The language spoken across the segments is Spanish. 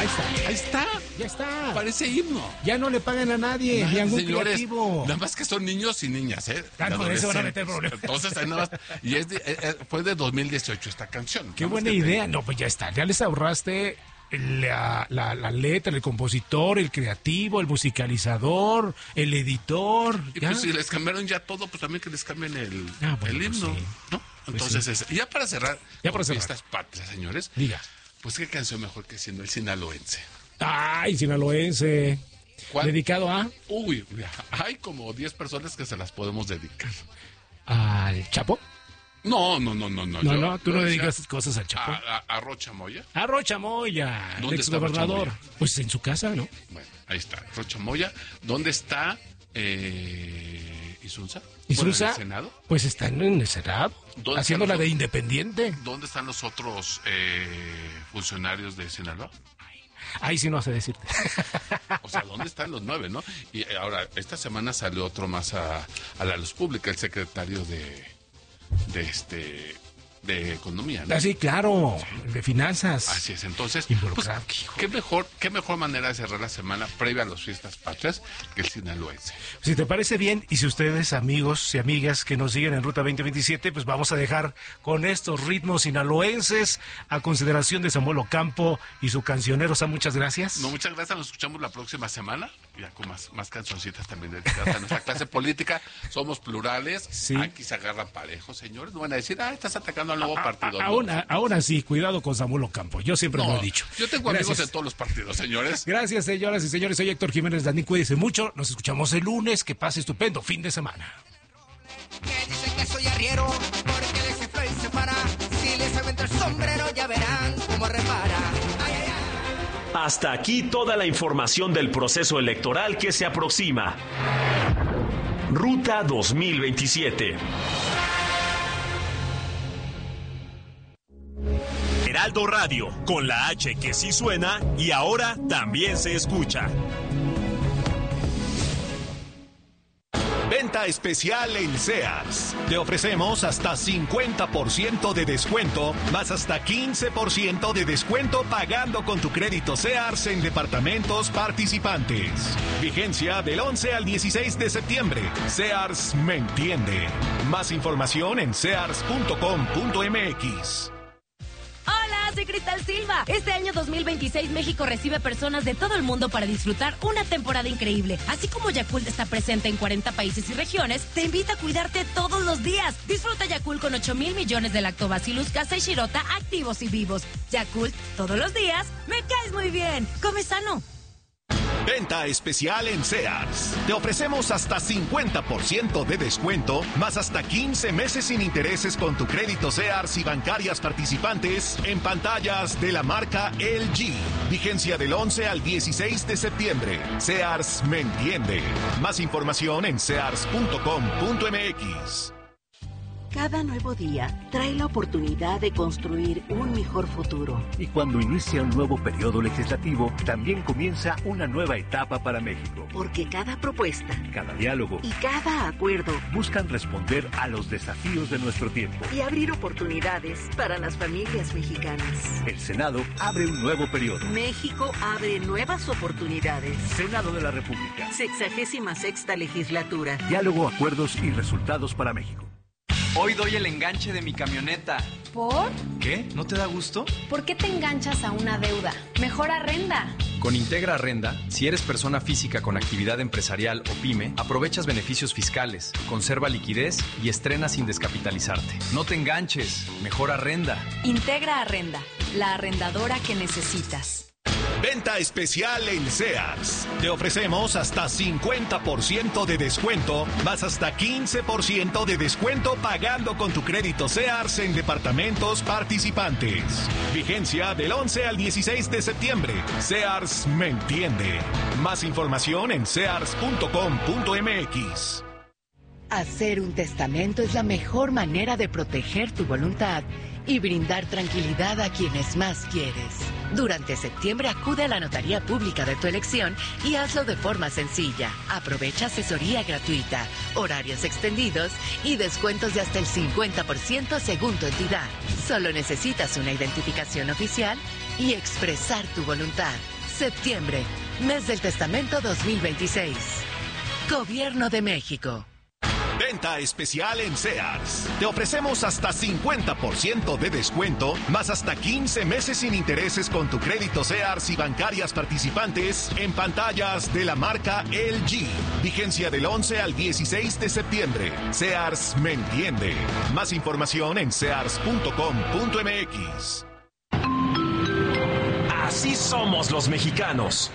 Ahí está. Ahí está. Ya está. Parece himno. Ya no le pagan a nadie, ni a ningún creativo. Nada más que son niños y niñas, ¿eh? Claro, con eso van a meter problemas. Entonces, ahí nada más. Y fue de 2018 esta canción. Qué buena idea. No, pues ya está. Ya les ahorraste la letra, el compositor, el creativo, el musicalizador, el editor. Y pues si les cambiaron ya todo, pues también que les cambien el himno, pues sí. ¿no? Entonces, pues sí. Ya para cerrar, Fiestas Patrias, señores. Diga. Pues qué canción mejor que siendo el sinaloense. Ay, sinaloense. ¿Cuál? ¿Dedicado a? Uy, hay como 10 personas que se las podemos dedicar. ¿Al Chapo? No. No, tú no dedicas cosas al Chapo. ¿A Rocha Moya? A Rocha Moya, el exgobernador. Pues en su casa, ¿no? Bueno, ahí está, Rocha Moya. ¿Dónde está Isunza? ¿Isunza? ¿En el Senado? Pues están en el Senado, haciendo la de independiente. ¿Dónde están los otros funcionarios de Sinaloa? Ahí sí no sé decirte. O sea, ¿dónde están los 9, no? Y ahora, esta semana salió otro más a la luz pública, el secretario de Economía, ¿no? Sí, claro, de finanzas. Así es, entonces, pues, qué mejor manera de cerrar la semana previa a las Fiestas Patrias que el sinaloense. Si te parece bien, y si ustedes, amigos y amigas que nos siguen en Ruta 2027, pues vamos a dejar con estos ritmos sinaloenses a consideración de Samuel Ocampo y su cancionero. Muchas gracias. No, muchas gracias, nos escuchamos la próxima semana, ya con más cancioncitas también dedicadas a nuestra clase política. Somos plurales, sí. Aquí se agarran parejos, señores, no van a decir, estás atacando al nuevo partido. Aún así, cuidado con Samuel Ocampo, yo siempre lo he dicho. Yo tengo amigos en todos los partidos, señores. Gracias, señoras y señores, soy Héctor Jiménez Danín, cuídense mucho, nos escuchamos el lunes, que pase estupendo fin de semana. Que dicen que soy arriero, porque les infla y se para, si les avento el sombrero ya verán cómo repara. Ay, ay, ay. Hasta aquí toda la información del proceso electoral que se aproxima. Ruta 2027. Heraldo Radio, con la H que sí suena y ahora también se escucha. Venta especial en Sears. Te ofrecemos hasta 50% de descuento, más hasta 15% de descuento pagando con tu crédito Sears en departamentos participantes. Vigencia del 11 al 16 de septiembre. Sears me entiende. Más información en sears.com.mx. Soy Cristal Silva. Este año 2026 México recibe personas de todo el mundo para disfrutar una temporada increíble. Así como Yakult está presente en 40 países y regiones, te invita a cuidarte todos los días. Disfruta Yakult con 8,000 millones de lactobacillus casei shirota activos y vivos. Yakult, todos los días, me caes muy bien. Come sano. Venta especial en Sears. Te ofrecemos hasta 50% de descuento, más hasta 15 meses sin intereses con tu crédito Sears y bancarias participantes en pantallas de la marca LG. Vigencia del 11 al 16 de septiembre. Sears me entiende. Más información en sears.com.mx. Cada nuevo día trae la oportunidad de construir un mejor futuro. Y cuando inicia un nuevo periodo legislativo, también comienza una nueva etapa para México. Porque cada propuesta, cada diálogo y cada acuerdo buscan responder a los desafíos de nuestro tiempo y abrir oportunidades para las familias mexicanas. El Senado abre un nuevo periodo. México abre nuevas oportunidades. Senado de la República. 66ª legislatura. Diálogo, acuerdos y resultados para México. Hoy doy el enganche de mi camioneta. ¿Por? ¿Qué? ¿No te da gusto? ¿Por qué te enganchas a una deuda? Mejor arrenda. Con Integra Arrenda, si eres persona física con actividad empresarial o pyme, aprovechas beneficios fiscales, conserva liquidez y estrena sin descapitalizarte. No te enganches, mejor arrenda. Integra Arrenda, la arrendadora que necesitas. Venta especial en Sears. Te ofrecemos hasta 50% de descuento, más hasta 15% de descuento pagando con tu crédito Sears en departamentos participantes. Vigencia del 11 al 16 de septiembre. Sears me entiende. Más información en sears.com.mx. Hacer un testamento es la mejor manera de proteger tu voluntad y brindar tranquilidad a quienes más quieres. Durante septiembre acude a la notaría pública de tu elección y hazlo de forma sencilla. Aprovecha asesoría gratuita, horarios extendidos y descuentos de hasta el 50% según tu entidad. Solo necesitas una identificación oficial y expresar tu voluntad. Septiembre, mes del testamento 2026. Gobierno de México. Venta especial en Sears. Te ofrecemos hasta 50% de descuento, más hasta 15 meses sin intereses con tu crédito Sears y bancarias participantes en pantallas de la marca LG. Vigencia del 11 al 16 de septiembre. Sears me entiende. Más información en sears.com.mx. Así somos los mexicanos.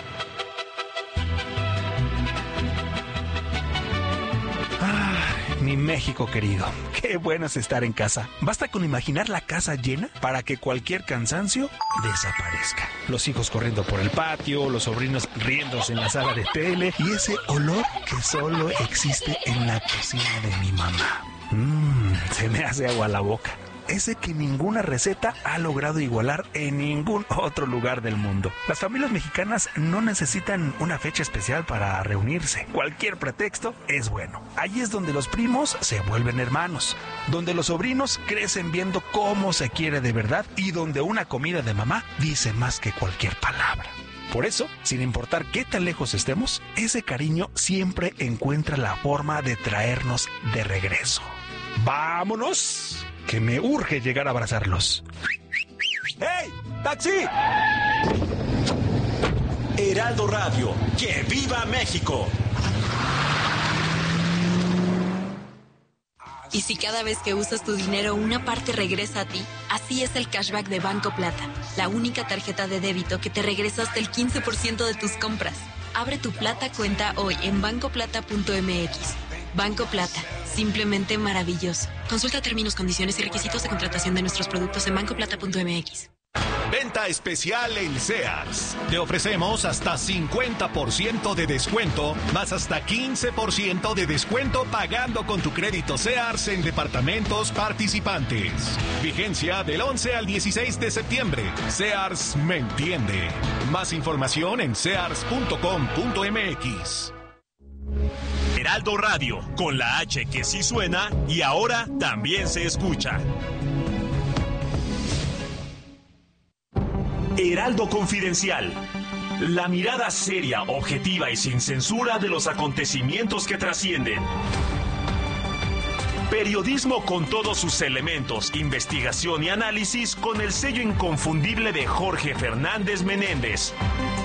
Mi México querido, qué bueno es estar en casa. Basta con imaginar la casa llena para que cualquier cansancio desaparezca. Los hijos corriendo por el patio, los sobrinos riéndose en la sala de tele y ese olor que solo existe en la cocina de mi mamá. Se me hace agua la boca. Ese que ninguna receta ha logrado igualar en ningún otro lugar del mundo. Las familias mexicanas no necesitan una fecha especial para reunirse. Cualquier pretexto es bueno. Allí es donde los primos se vuelven hermanos, donde los sobrinos crecen viendo cómo se quiere de verdad y donde una comida de mamá dice más que cualquier palabra. Por eso, sin importar qué tan lejos estemos, ese cariño siempre encuentra la forma de traernos de regreso. ¡Vámonos! Que me urge llegar a abrazarlos. ¡Hey! ¡Taxi! Heraldo Radio, ¡que viva México! Y si cada vez que usas tu dinero una parte regresa a ti, así es el cashback de Banco Plata, la única tarjeta de débito que te regresa hasta el 15% de tus compras. Abre tu Plata cuenta hoy en bancoplata.mx. Banco Plata, simplemente maravilloso. Consulta términos, condiciones y requisitos de contratación de nuestros productos en bancoplata.mx. Venta especial en Sears. Te ofrecemos hasta 50% de descuento, más hasta 15% de descuento pagando con tu crédito Sears en departamentos participantes. Vigencia del 11 al 16 de septiembre. Sears me entiende. Más información en sears.com.mx. Heraldo Radio, con la H que sí suena y ahora también se escucha. Heraldo Confidencial. La mirada seria, objetiva y sin censura de los acontecimientos que trascienden. Periodismo con todos sus elementos, investigación y análisis con el sello inconfundible de Jorge Fernández Menéndez.